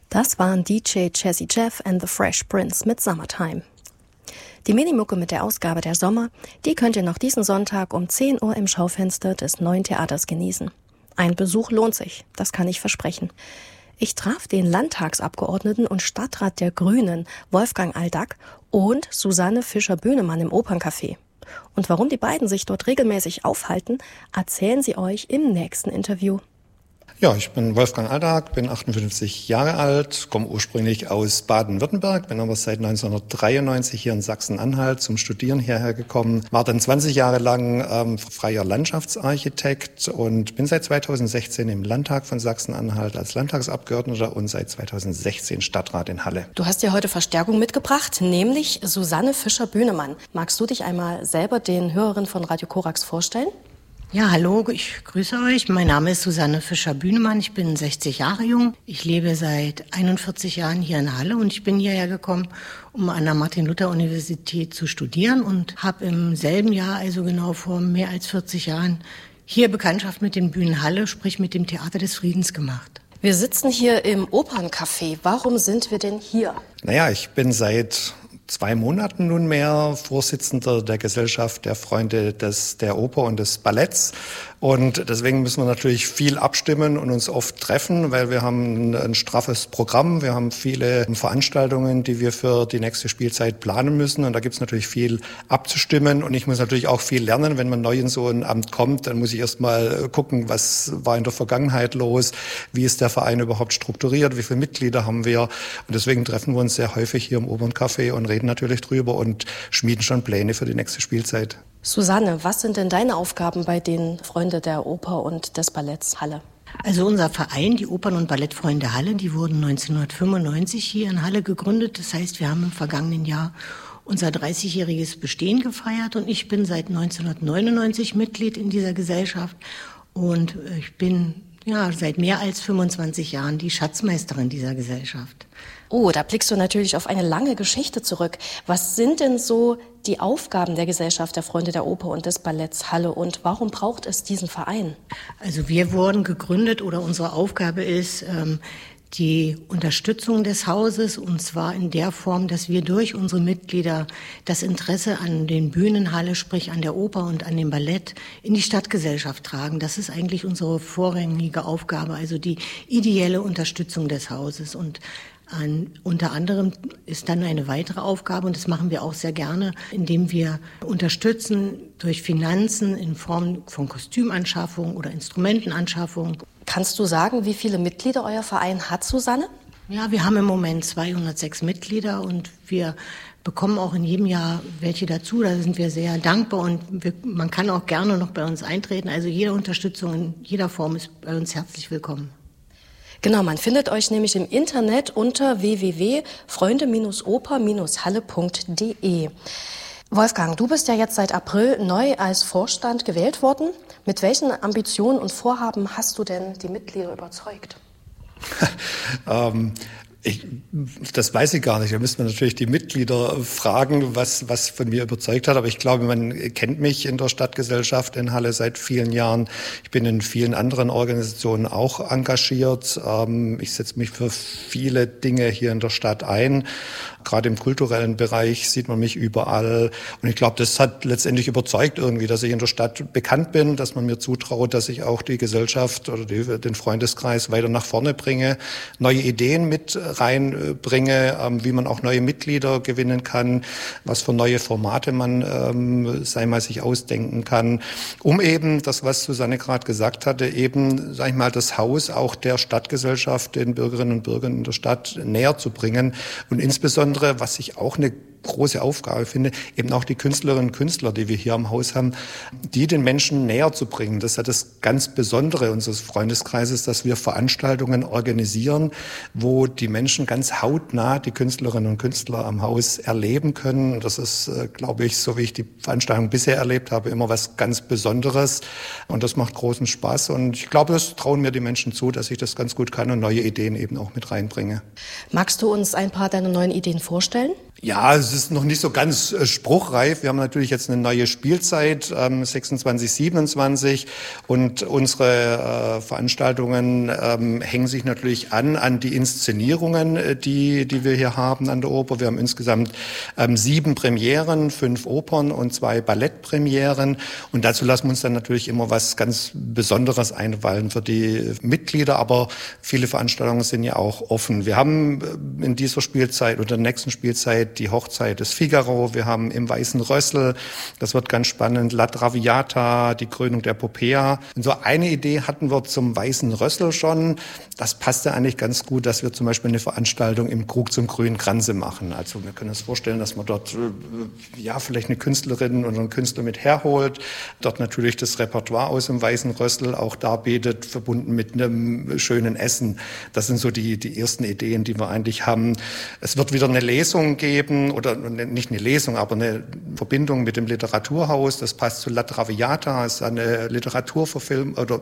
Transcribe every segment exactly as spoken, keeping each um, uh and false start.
Das waren D J Jazzy Jeff and the Fresh Prince mit Summertime. Die Minimucke mit der Ausgabe der Sommer, die könnt ihr noch diesen Sonntag um zehn Uhr im Schaufenster des Neuen Theaters genießen. Ein Besuch lohnt sich, das kann ich versprechen. Ich traf den Landtagsabgeordneten und Stadtrat der Grünen, Wolfgang Aldag, und Susanne Fischer-Bühnemann im Operncafé. Und warum die beiden sich dort regelmäßig aufhalten, erzählen sie euch im nächsten Interview. Ja, ich bin Wolfgang Aldag, bin achtundfünfzig Jahre alt, komme ursprünglich aus Baden-Württemberg, bin aber seit neunzehnhundertdreiundneunzig hier in Sachsen-Anhalt zum Studieren hierher gekommen, war dann zwanzig Jahre lang ähm, freier Landschaftsarchitekt und bin seit zweitausendsechzehn im Landtag von Sachsen-Anhalt als Landtagsabgeordneter und seit zweitausendsechzehn Stadtrat in Halle. Du hast dir heute Verstärkung mitgebracht, nämlich Susanne Fischer-Bühnemann. Magst du dich einmal selber den Hörerinnen von Radio Korax vorstellen? Ja, hallo, ich grüße euch. Mein Name ist Susanne Fischer-Bühnemann. Ich bin sechzig Jahre jung. Ich lebe seit einundvierzig Jahren hier in Halle und ich bin hierher gekommen, um an der Martin-Luther-Universität zu studieren und habe im selben Jahr, also genau vor mehr als vierzig Jahren, hier Bekanntschaft mit den Bühnen Halle, sprich mit dem Theater des Friedens gemacht. Wir sitzen hier im Operncafé. Warum sind wir denn hier? Naja, ich bin seit zwei Monaten nunmehr Vorsitzender der Gesellschaft der Freunde des, der Oper und des Balletts. Und deswegen müssen wir natürlich viel abstimmen und uns oft treffen, weil wir haben ein, ein straffes Programm. Wir haben viele Veranstaltungen, die wir für die nächste Spielzeit planen müssen. Und da gibt es natürlich viel abzustimmen. Und ich muss natürlich auch viel lernen. Wenn man neu in so ein Amt kommt, dann muss ich erst mal gucken, was war in der Vergangenheit los? Wie ist der Verein überhaupt strukturiert? Wie viele Mitglieder haben wir? Und deswegen treffen wir uns sehr häufig hier im Operncafé und reden natürlich drüber und schmieden schon Pläne für die nächste Spielzeit. Susanne, was sind denn deine Aufgaben bei den Freunde der Oper und des Balletts Halle? Also unser Verein, die Opern- und Ballettfreunde Halle, die wurden neunzehnhundertfünfundneunzig hier in Halle gegründet. Das heißt, wir haben im vergangenen Jahr unser dreißigjähriges Bestehen gefeiert und ich bin seit neunzehnhundertneunundneunzig Mitglied in dieser Gesellschaft und ich bin ja seit mehr als fünfundzwanzig Jahren die Schatzmeisterin dieser Gesellschaft. Oh, da blickst du natürlich auf eine lange Geschichte zurück. Was sind denn so die Aufgaben der Gesellschaft der Freunde der Oper und des Balletts Halle und warum braucht es diesen Verein? Also wir wurden gegründet oder unsere Aufgabe ist ähm, die Unterstützung des Hauses und zwar in der Form, dass wir durch unsere Mitglieder das Interesse an den Bühnen Halle, sprich an der Oper und an dem Ballett in die Stadtgesellschaft tragen. Das ist eigentlich unsere vorrangige Aufgabe, also die ideelle Unterstützung des Hauses und An, unter anderem ist dann eine weitere Aufgabe, und das machen wir auch sehr gerne, indem wir unterstützen durch Finanzen in Form von Kostümanschaffung oder Instrumentenanschaffung. Kannst du sagen, wie viele Mitglieder euer Verein hat, Susanne? Ja, wir haben im Moment zweihundertsechs Mitglieder und wir bekommen auch in jedem Jahr welche dazu. Da sind wir sehr dankbar und wir, man kann auch gerne noch bei uns eintreten. Also jede Unterstützung in jeder Form ist bei uns herzlich willkommen. Genau, man findet euch nämlich im Internet unter w w w punkt freunde oper halle punkt d e. Wolfgang, du bist ja jetzt seit April neu als Vorstand gewählt worden. Mit welchen Ambitionen und Vorhaben hast du denn die Mitglieder überzeugt? ähm, ich, das weiß ich gar nicht. Da müsste man natürlich die Mitglieder fragen, was, was von mir überzeugt hat. Aber ich glaube, man kennt mich in der Stadtgesellschaft in Halle seit vielen Jahren. Ich bin in vielen anderen Organisationen auch engagiert. Ähm, ich setze mich für viele Dinge hier in der Stadt ein. Gerade im kulturellen Bereich sieht man mich überall. Und ich glaube, das hat letztendlich überzeugt irgendwie, dass ich in der Stadt bekannt bin, dass man mir zutraut, dass ich auch die Gesellschaft oder die, den Freundeskreis weiter nach vorne bringe, neue Ideen mit reinbringe, ähm, wie man auch neue Mitglieder gewinnen kann, was für neue Formate man ähm, sei mal sich ausdenken kann, um eben das, was Susanne gerade gesagt hatte, eben, sag ich mal, das Haus auch der Stadtgesellschaft, den Bürgerinnen und Bürgern in der Stadt näher zu bringen und insbesondere, was ich auch eine große Aufgabe finde, eben auch die Künstlerinnen und Künstler, die wir hier am Haus haben, die den Menschen näher zu bringen. Das ist ja das ganz Besondere unseres Freundeskreises, dass wir Veranstaltungen organisieren, wo die Menschen ganz hautnah die Künstlerinnen und Künstler am Haus erleben können. Das ist, glaube ich, so wie ich die Veranstaltung bisher erlebt habe, immer was ganz Besonderes. Und das macht großen Spaß. Und ich glaube, das trauen mir die Menschen zu, dass ich das ganz gut kann und neue Ideen eben auch mit reinbringe. Magst du uns ein paar deiner neuen Ideen vorstellen? Ja, es ist noch nicht so ganz äh, spruchreif. Wir haben natürlich jetzt eine neue Spielzeit, ähm, sechsundzwanzig, siebenundzwanzig. Und unsere äh, Veranstaltungen ähm, hängen sich natürlich an an die Inszenierungen, äh, die die wir hier haben an der Oper. Wir haben insgesamt ähm, sieben Premieren, fünf Opern und zwei Ballettpremieren. Und dazu lassen wir uns dann natürlich immer was ganz Besonderes einfallen für die Mitglieder. Aber viele Veranstaltungen sind ja auch offen. Wir haben in dieser Spielzeit oder der nächsten Spielzeit die Hochzeit des Figaro, wir haben im Weißen Rössel, das wird ganz spannend, La Traviata, die Krönung der Popea. Und so eine Idee hatten wir zum Weißen Rössel schon. Das passte eigentlich ganz gut, dass wir zum Beispiel eine Veranstaltung im Krug zum grünen Kranze machen. Also wir können uns vorstellen, dass man dort ja vielleicht eine Künstlerin oder einen Künstler mit herholt, dort natürlich das Repertoire aus dem Weißen Rössel auch darbietet, verbunden mit einem schönen Essen. Das sind so die, die ersten Ideen, die wir eigentlich haben. Es wird wieder eine Lesung geben, oder nicht eine Lesung, aber eine Verbindung mit dem Literaturhaus. Das passt zu La Traviata, ist eine Literaturverfilm oder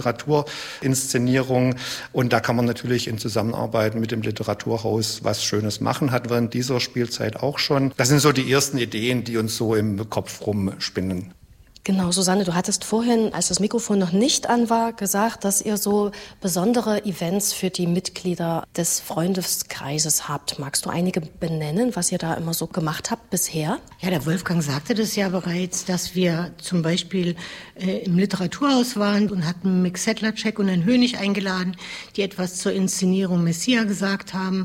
Literaturinszenierung. Und da kann man natürlich in Zusammenarbeit mit dem Literaturhaus was Schönes machen, hatten wir in dieser Spielzeit auch schon. Das sind so die ersten Ideen, die uns so im Kopf rumspinnen. Genau, Susanne, du hattest vorhin, als das Mikrofon noch nicht an war, gesagt, dass ihr so besondere Events für die Mitglieder des Freundeskreises habt. Magst du einige benennen, was ihr da immer so gemacht habt bisher? Ja, der Wolfgang sagte das ja bereits, dass wir zum Beispiel äh, im Literaturhaus waren und hatten Mick Sedlacek und Herrn Hönig eingeladen, die etwas zur Inszenierung Messia gesagt haben.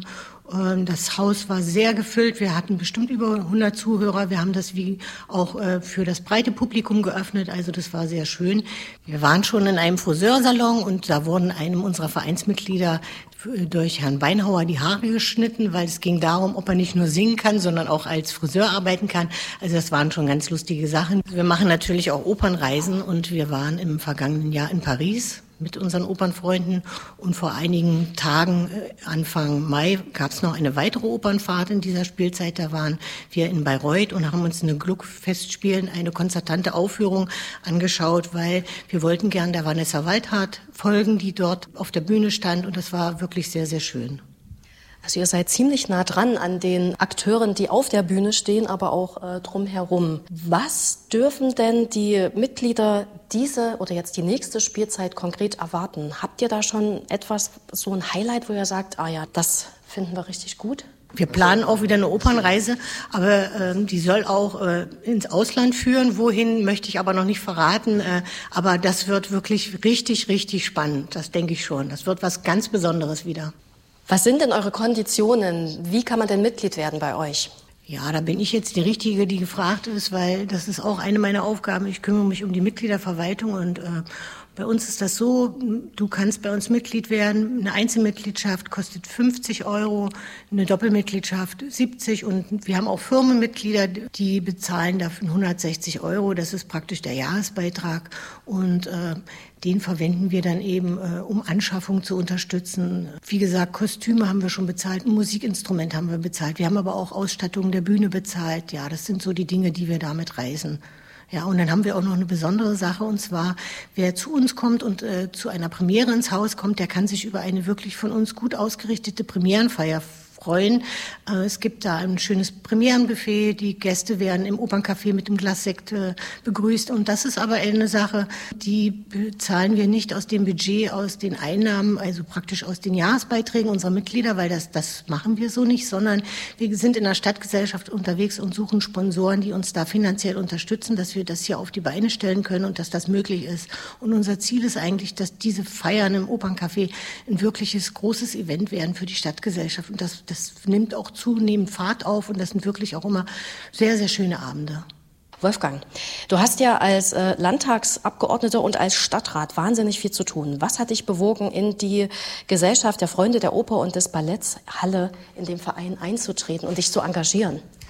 Das Haus war sehr gefüllt. Wir hatten bestimmt über hundert Zuhörer. Wir haben das wie auch für das breite Publikum geöffnet. Also das war sehr schön. Wir waren schon in einem Friseursalon und da wurden einem unserer Vereinsmitglieder durch Herrn Beinhauer die Haare geschnitten, weil es ging darum, ob er nicht nur singen kann, sondern auch als Friseur arbeiten kann. Also das waren schon ganz lustige Sachen. Wir machen natürlich auch Opernreisen und wir waren im vergangenen Jahr in Paris mit unseren Opernfreunden und vor einigen Tagen, Anfang Mai, gab es noch eine weitere Opernfahrt in dieser Spielzeit. Da waren wir in Bayreuth und haben uns eine Gluck-Festspielen, eine konzertante Aufführung angeschaut, weil wir wollten gern der Vanessa Waldhardt folgen, die dort auf der Bühne stand, und das war wirklich sehr, sehr schön. Also ihr seid ziemlich nah dran an den Akteuren, die auf der Bühne stehen, aber auch äh, drumherum. Was dürfen denn die Mitglieder diese oder jetzt die nächste Spielzeit konkret erwarten? Habt ihr da schon etwas, so ein Highlight, wo ihr sagt, ah ja, das finden wir richtig gut? Wir planen auch wieder eine Opernreise, aber ähm, die soll auch äh, ins Ausland führen. Wohin, möchte ich aber noch nicht verraten. Äh, aber das wird wirklich richtig, richtig spannend. Das denke ich schon. Das wird was ganz Besonderes wieder. Was sind denn eure Konditionen? Wie kann man denn Mitglied werden bei euch? Ja, da bin ich jetzt die Richtige, die gefragt ist, weil das ist auch eine meiner Aufgaben. Ich kümmere mich um die Mitgliederverwaltung und äh, bei uns ist das so, du kannst bei uns Mitglied werden. Eine Einzelmitgliedschaft kostet fünfzig Euro, eine Doppelmitgliedschaft siebzig, und wir haben auch Firmenmitglieder, die bezahlen dafür hundertsechzig Euro. Das ist praktisch der Jahresbeitrag und äh, den verwenden wir dann eben, äh, um Anschaffung zu unterstützen. Wie gesagt, Kostüme haben wir schon bezahlt, ein Musikinstrument haben wir bezahlt. Wir haben aber auch Ausstattung der Bühne bezahlt. Ja, das sind so die Dinge, die wir damit reisen. Ja, und dann haben wir auch noch eine besondere Sache, und zwar, wer zu uns kommt und äh, zu einer Premiere ins Haus kommt, der kann sich über eine wirklich von uns gut ausgerichtete Premierenfeier freuen. Äh, es gibt da ein schönes Premierenbuffet, die Gäste werden im Operncafé mit dem Glas Sekt äh, begrüßt, und das ist aber eine Sache, die bezahlen wir nicht aus dem Budget, aus den Einnahmen, also praktisch aus den Jahresbeiträgen unserer Mitglieder, weil das, das machen wir so nicht, sondern wir sind in der Stadtgesellschaft unterwegs und suchen Sponsoren, die uns da finanziell unterstützen, dass wir das hier auf die Beine stellen können und dass das möglich ist. Und unser Ziel ist eigentlich, dass diese Feiern im Operncafé ein wirkliches großes Event werden für die Stadtgesellschaft, und das Das nimmt auch zunehmend Fahrt auf, und das sind wirklich auch immer sehr, sehr schöne Abende. Wolfgang, du hast ja als äh, Landtagsabgeordneter und als Stadtrat wahnsinnig viel zu tun. Was hat dich bewogen, in die Gesellschaft der Freunde der Oper und des Balletts Halle in dem Verein einzutreten und dich zu engagieren?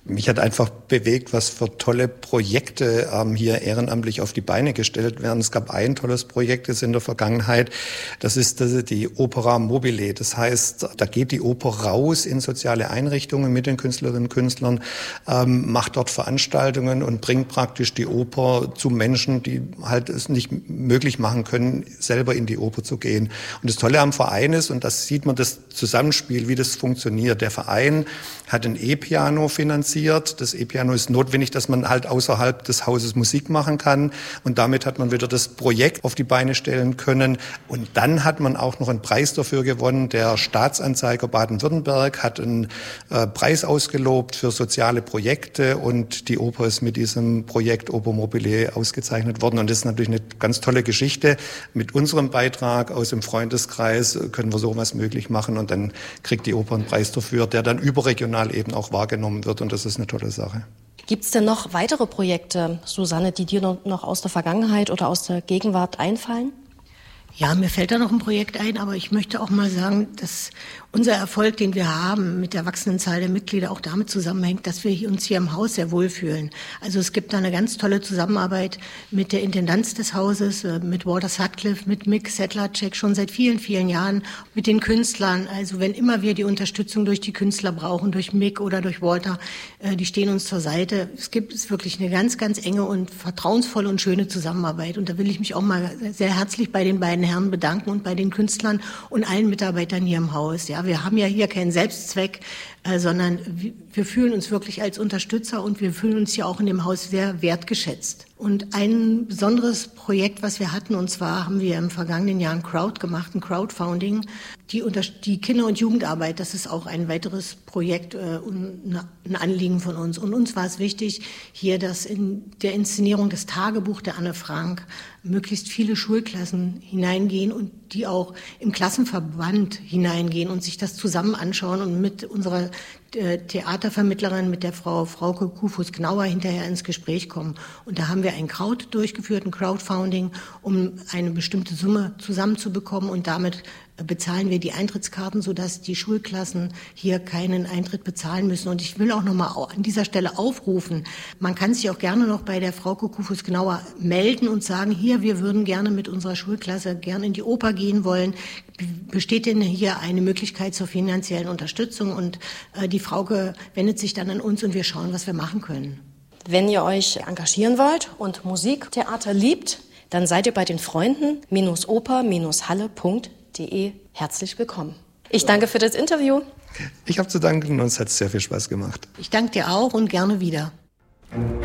Mich hat einfach bewegt, was für tolle Projekte ähm, hier ehrenamtlich auf die Beine gestellt werden. Es gab ein tolles Projekt jetzt in der Vergangenheit, das ist die Opera Mobile. Das heißt, da geht die Oper raus in soziale Einrichtungen mit den Künstlerinnen und Künstlern, ähm, macht dort Veranstaltungen und bringt praktisch die Oper zu Menschen, die halt es nicht möglich machen können, selber in die Oper zu gehen. Und das Tolle am Verein ist, und das sieht man das Zusammenspiel, wie das funktioniert. Der Verein hat ein E-Piano finanziert. Das E-Piano ist notwendig, dass man halt außerhalb des Hauses Musik machen kann. Und damit hat man wieder das Projekt auf die Beine stellen können. Und dann hat man auch noch einen Preis dafür gewonnen. Der Staatsanzeiger Baden-Württemberg hat einen äh, Preis ausgelobt für soziale Projekte. Und die Oper ist mit diesem Projekt Oper Mobile ausgezeichnet worden. Und das ist natürlich eine ganz tolle Geschichte. Mit unserem Beitrag aus dem Freundeskreis können wir sowas möglich machen. Und dann kriegt die Oper einen Preis dafür, der dann überregional eben auch wahrgenommen wird. Und das ist eine tolle Sache. Gibt es denn noch weitere Projekte, Susanne, die dir noch aus der Vergangenheit oder aus der Gegenwart einfallen? Ja, mir fällt da noch ein Projekt ein, aber ich möchte auch mal sagen, dass unser Erfolg, den wir haben mit der wachsenden Zahl der Mitglieder, auch damit zusammenhängt, dass wir uns hier im Haus sehr wohlfühlen. Also es gibt da eine ganz tolle Zusammenarbeit mit der Intendanz des Hauses, mit Walter Sutcliffe, mit Mick Sedlacek, schon seit vielen, vielen Jahren, mit den Künstlern. Also wenn immer wir die Unterstützung durch die Künstler brauchen, durch Mick oder durch Walter, die stehen uns zur Seite. Es gibt wirklich eine ganz, ganz enge und vertrauensvolle und schöne Zusammenarbeit. Und da will ich mich auch mal sehr herzlich bei den beiden Herren bedanken und bei den Künstlern und allen Mitarbeitern hier im Haus. Ja, wir haben ja hier keinen Selbstzweck, äh, sondern wir fühlen uns wirklich als Unterstützer und wir fühlen uns hier auch in dem Haus sehr wertgeschätzt. Und ein besonderes Projekt, was wir hatten, und zwar haben wir im vergangenen Jahr ein Crowd gemacht, ein Crowdfunding, die, unter, die Kinder- und Jugendarbeit, das ist auch ein weiteres Projekt äh, und ein Anliegen von uns. Und uns war es wichtig, hier, dass in der Inszenierung des Tagebuch der Anne Frank möglichst viele Schulklassen hineingehen und die auch im Klassenverband hineingehen und sich das zusammen anschauen und mit unserer äh, Theatervermittlerin, mit der Frau Frauke Kufus-Gnauer hinterher ins Gespräch kommen. Und da haben wir ein Crowd durchgeführt, ein Crowdfunding, um eine bestimmte Summe zusammenzubekommen und damit bezahlen wir die Eintrittskarten, sodass die Schulklassen hier keinen Eintritt bezahlen müssen. Und ich will auch noch mal an dieser Stelle aufrufen, man kann sich auch gerne noch bei der Frau Kufus-Gnauer melden und sagen, hier, wir würden gerne mit unserer Schulklasse gerne in die Oper gehen wollen. Besteht denn hier eine Möglichkeit zur finanziellen Unterstützung? Und äh, die Frauke wendet sich dann an uns und wir schauen, was wir machen können. Wenn ihr euch engagieren wollt und Musiktheater liebt, dann seid ihr bei den Freunden oper Halle punkt de herzlich willkommen. Ich danke für das Interview. Ich habe zu danken und es hat sehr viel Spaß gemacht. Ich danke dir auch und gerne wieder.